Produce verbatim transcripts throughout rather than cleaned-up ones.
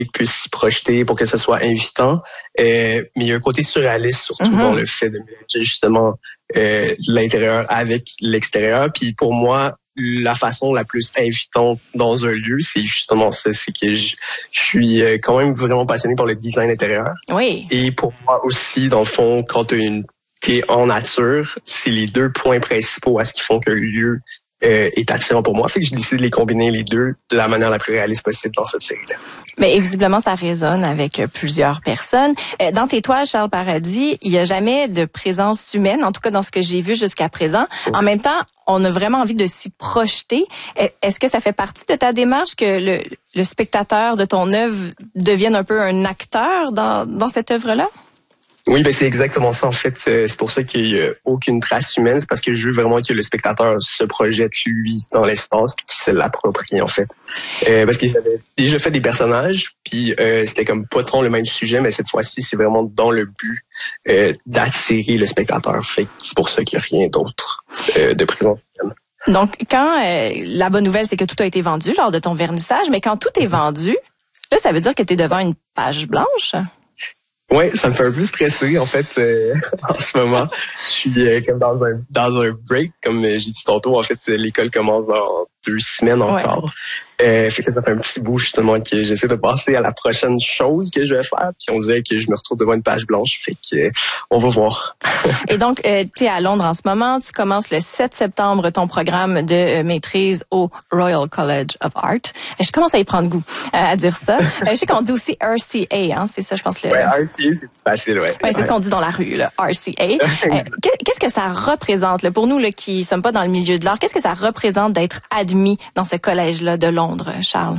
puisse s'y projeter pour que ça soit invitant. Euh, mais il y a un côté surréaliste, surtout mm-hmm. dans le fait de mélanger justement euh, l'intérieur avec l'extérieur. Puis pour moi, la façon la plus invitante dans un lieu, c'est justement ça, c'est que je, je suis quand même vraiment passionné par le design intérieur. Oui. Et pour moi aussi, dans le fond, quand tu une t'es en nature, c'est les deux points principaux à ce qui font que le lieu euh, est attirant pour moi. Fait que j'ai décidé de les combiner les deux de la manière la plus réaliste possible dans cette série-là. Mais visiblement, ça résonne avec plusieurs personnes. Dans tes toiles, Charles Paradis, il n'y a jamais de présence humaine, en tout cas dans ce que j'ai vu jusqu'à présent. Oui. En même temps, on a vraiment envie de s'y projeter. Est-ce que ça fait partie de ta démarche que le, le spectateur de ton œuvre devienne un peu un acteur dans, dans cette œuvre-là? Oui, ben c'est exactement ça en fait. C'est pour ça qu'il n'y a aucune trace humaine. C'est parce que je veux vraiment que le spectateur se projette lui dans l'espace et qu'il se l'approprie en fait. Euh, parce que j'avais déjà fait des personnages, puis euh, c'était comme pas trop le même sujet, mais cette fois-ci c'est vraiment dans le but euh, d'attirer le spectateur. Fait que c'est pour ça qu'il n'y a rien d'autre euh, de présent. Donc quand euh, la bonne nouvelle c'est que tout a été vendu lors de ton vernissage, mais quand tout est vendu, là ça veut dire que tu es devant une page blanche. Oui, ça me fait un peu stresser en fait euh, en ce moment. Je suis euh, comme dans un dans un break, comme j'ai dit tantôt. En fait, l'école commence dans deux semaines encore. Ouais. Euh, fait que ça fait un petit bout justement que j'essaie de passer à la prochaine chose que je vais faire. Puis on dirait que je me retrouve devant une page blanche. Fait que euh, on va voir. Et donc, euh, tu es à Londres en ce moment. Tu commences le sept septembre ton programme de euh, maîtrise au Royal College of Art. Je commence à y prendre goût euh, à dire ça. je sais qu'on dit aussi R C A, hein, c'est ça, je pense. Le... Ouais, R C A, c'est facile, ouais. Ouais, c'est ouais. ce qu'on dit dans la rue, là, R C A. euh, qu'est-ce que ça représente, là, pour nous là, qui sommes pas dans le milieu de l'art, qu'est-ce que ça représente d'être admis dans ce collège-là de Londres, Charles?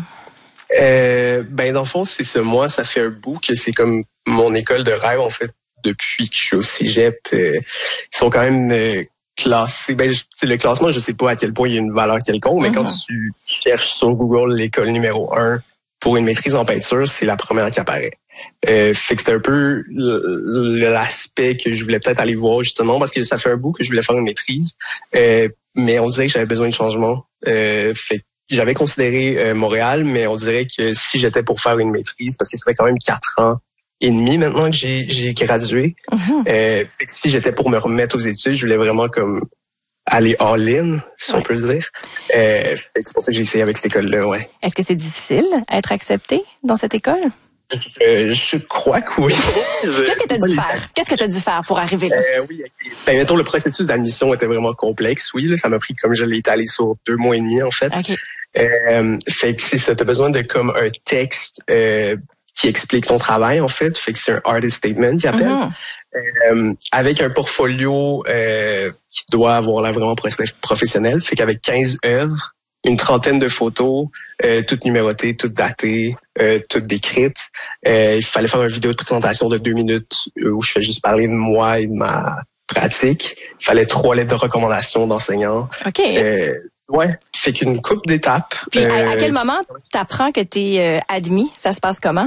Euh, ben dans le fond, c'est ça. Moi, ça fait un bout que c'est comme mon école de rêve, en fait, depuis que je suis au cégep. Euh, ils sont quand même euh, classés. Ben, je, le classement, je sais pas à quel point il y a une valeur quelconque, mais mm-hmm. quand tu cherches sur Google l'école numéro un pour une maîtrise en peinture, c'est la première qui apparaît. Euh, fait que c'était un peu l'aspect que je voulais peut-être aller voir justement parce que ça fait un bout que je voulais faire une maîtrise, euh, mais on disait que j'avais besoin de changement. Euh, fait que j'avais considéré euh, Montréal, mais on dirait que si j'étais pour faire une maîtrise, parce que ça fait quand même quatre ans et demi maintenant que j'ai, j'ai gradué, mm-hmm. euh, fait que si j'étais pour me remettre aux études, je voulais vraiment comme aller all-in, si ouais. on peut le dire. Euh, c'est pour ça que j'ai essayé avec cette école-là, ouais. Est-ce que c'est difficile d'être accepté dans cette école? Euh, je crois que oui. Qu'est-ce que tu as dû faire? faire? Qu'est-ce que tu as dû faire pour arriver là? Euh, oui, ben, mettons, le processus d'admission était vraiment complexe. Oui, là, ça m'a pris, comme je l'ai étalé sur deux mois et demi, en fait. Okay. Euh, fait que c'est ça, t'as besoin de comme un texte euh, qui explique ton travail, en fait. Fait que c'est un artist statement qu'il appelle. Mm-hmm. Euh, avec un portfolio euh, qui doit avoir l'air vraiment professionnel. Fait qu'avec quinze œuvres, une trentaine de photos, euh, toutes numérotées, toutes datées, euh, toutes décrites. Euh, il fallait faire une vidéo de présentation de deux minutes où je fais juste parler de moi et de ma pratique. Il fallait trois lettres de recommandation d'enseignants. OK. Euh, ouais, fait qu'une couple d'étapes. Puis à, à quel moment t'apprends que t'es euh, admis? Ça se passe comment?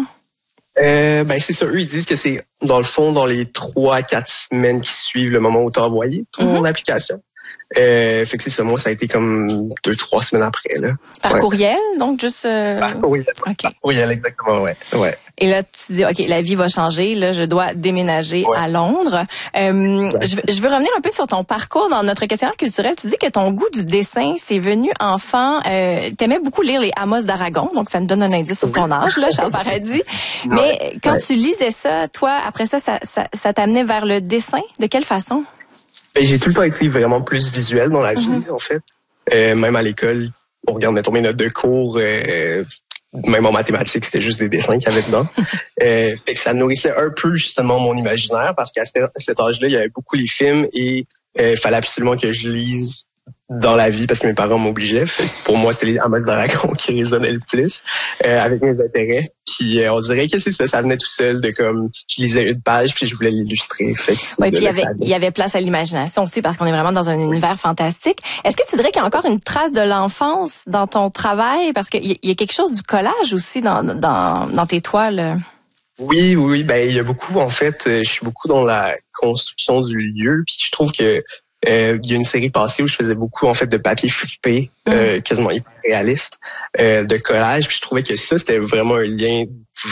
Euh, ben c'est ça, eux ils disent que c'est dans le fond dans les trois à quatre semaines qui suivent le moment où tu as envoyé ton mm-hmm. application. Euh, fait que c'est ça, moi ça a été comme deux trois semaines après là. Par ouais. courriel, donc juste. Euh... Par courriel. Okay. Par courriel exactement, ouais, ouais. Et là tu dis ok la vie va changer, là je dois déménager ouais. à Londres. Euh, ouais. je, je veux revenir un peu sur ton parcours dans notre questionnaire culturel. Tu dis que ton goût du dessin c'est venu enfant. Euh, t'aimais beaucoup lire les Amos d'Aragon, donc ça me donne un indice sur ton âge là, Charles Paradis. Ouais. Mais quand ouais. tu lisais ça, toi après ça, ça, ça, ça t'amenait vers le dessin. De quelle façon? Ben, j'ai tout le temps été vraiment plus visuel dans la vie, mm-hmm. en fait. Euh, même à l'école, on regarde, mettons, mes notes de cours, euh, même en mathématiques, c'était juste des dessins qu'il y avait dedans. euh, fait que ça nourrissait un peu, justement, mon imaginaire, parce qu'à cet, à cet âge-là, il y avait beaucoup les films et euh, il fallait absolument que je lise dans la vie parce que mes parents m'obligeaient. Fait que pour moi, c'était les Amos d'Aragon qui résonnaient le plus euh, avec mes intérêts. Puis euh, on dirait que c'est ça, ça venait tout seul de comme je lisais une page puis je voulais l'illustrer. Fait que oui, puis il y avait il y avait place à l'imagination aussi parce qu'on est vraiment dans un univers fantastique. Est-ce que tu dirais qu'il y a encore une trace de l'enfance dans ton travail parce qu'il y, y a quelque chose du collage aussi dans dans dans tes toiles? Oui, oui, ben il y a beaucoup en fait. Je suis beaucoup dans la construction du lieu puis je trouve que Euh, il y a une série passée où je faisais beaucoup en fait de papier flippé, euh, quasiment hyper réaliste, euh, de collage. Puis je trouvais que ça c'était vraiment un lien